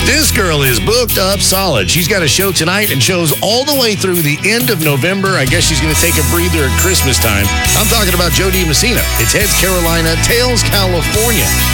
This girl is booked up solid. She's got a show tonight and shows all the way through the end of November. I guess she's going to take a breather at Christmas time. I'm talking about Jody Messina. It's Heads Carolina, Tails California